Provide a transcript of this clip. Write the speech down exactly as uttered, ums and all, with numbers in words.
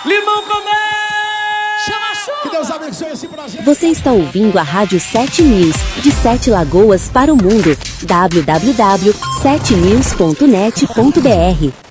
Limão Comé! Chama a chuva! Que Deus abençoe esse projeto. Você está ouvindo a Rádio sete News, de Sete Lagoas para o mundo. w w w ponto sete news ponto net ponto b r